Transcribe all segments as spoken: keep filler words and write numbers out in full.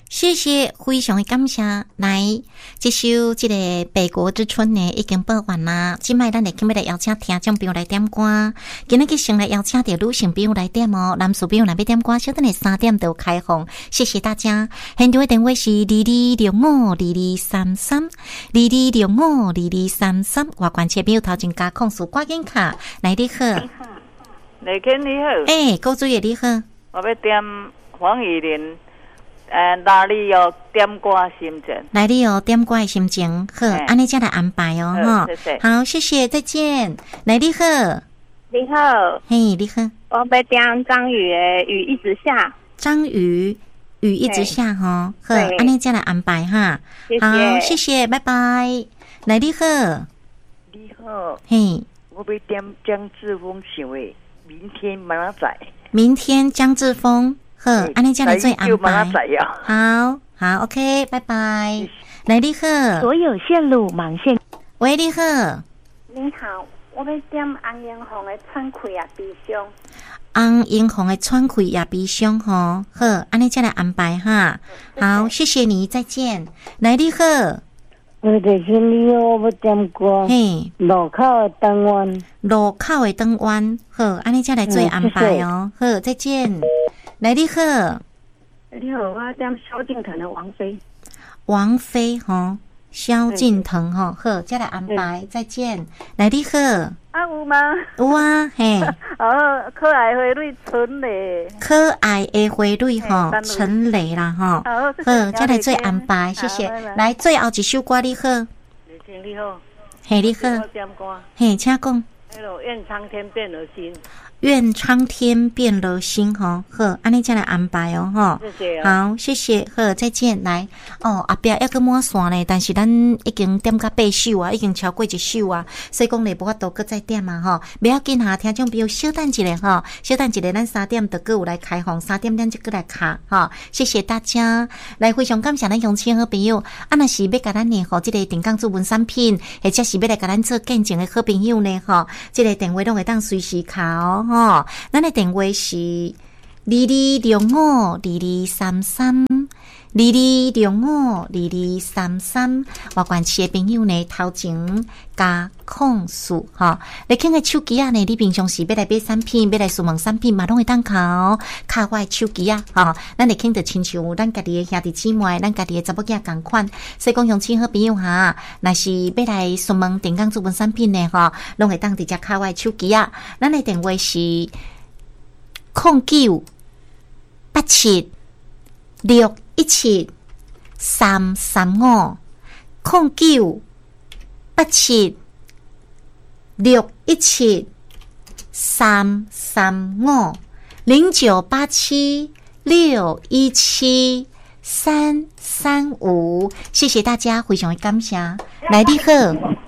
谢谢，非常的感谢。来，这首这个《北国之春》呢，已经播完啦。今摆咱来今要来邀请听众朋友来点歌。今日个先来邀请到女性朋友来点哦，男士朋友来要点歌，稍等下三点就开放。谢谢大家。现场的电话是二二六五二二三三，二二六五二二三三。外观车朋友头前加控诉挂紧卡，来你好， 雷肯你好， 诶、欸，高主任你好， 我要点黄雨玲。呃，哪里有点歌心情？ 来你有点歌的心情，好，安尼再来安排哦，哈， 谢谢， 好，谢谢，再见。来你好， 你好， 嘿，你好， 我要点张宇的《雨一直下》。 张宇，雨一直下哈，好，安尼再来安排哈， 谢谢， 好，谢谢，拜拜。来你好， 你好， 嘿， 我要点江志峰唱的《明天马仔》。 明天江志峰。好，安尼再来做安排。好好 ，OK， 拜拜。来，你好。 所有线路忙线。 喂，你好。 你好，我要点安英红的《喘气也悲伤》。 安英红的《喘气也悲伤》吼，好，安尼再来安排哈。好，谢谢你，再见。来，你好。 我就是你，我要点歌。 嘿， 路口的灯弯。 路口的灯弯，好，安尼再来做安排哦。嗯、好，再见。来，你好， 你好，我点萧敬腾的王菲， 王菲哈，萧敬腾哈，好，再来安排，再见。来，你好， 啊有吗？ 有啊，嘿， 哦，可爱花蕊陈蕾， 可爱的花蕊哈，陈蕾啦哈，好，再来做安排，谢谢。来，最后一首歌，你好， 你好， 嘿，你好，嘿，请讲。 Hello， 愿苍天变了心。 愿苍天变了心哈，好，安尼再来安排哦，哈， 谢谢、哦， 好，谢谢，好，再见，来，哦，后壁还阁满线呢，但是咱已经点到八首啊，已经超过一首啊，所以讲你无法度阁再点啊，哈，不要紧哈，听众朋友稍等一下哈，稍等一下，咱三点就阁有来开放，三点咱就阁来卡哈，谢谢大家，来非常感谢咱乡亲好朋友，啊，若是要甲咱呢，吼，这个定岗主文产品，或者是要来甲咱做见证的好朋友呢，吼，这个电话拢会当随时卡哦。哦，咱的电话是二二六五二二三三，二二六五二二三三。外县市的朋友呢，头前加控诉哈。你看个手机啊呢，你平常时要来买产品，要来询问产品嘛，拢会当考卡我的手机啊哈。咱会看到亲像咱家己的兄弟姊妹，咱家己的查某囝同款。所以讲乡亲好朋友哈，若是要来询问定岗主文产品呢哈，拢会当直接卡我的手机啊。咱的电话是空九八七六一七三三五，空九八七六一七三三五，零九八七六一七三三五。谢谢大家，非常的感谢。来，你好，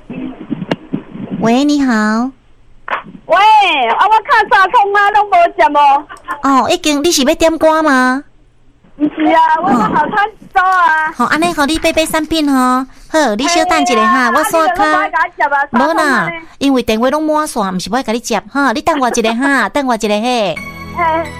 喂，你好。 喂，啊，我看三通啊，拢无接哦。 哦，已经，你是要点歌吗？ 不是啊，我要好餐走啊。 好，安尼，互你买买产品吼。好，你稍等一下哈，我刷卡。无啦，因为电话拢满线，毋是我甲你接哈。你等我一下哈，等我一下嘿。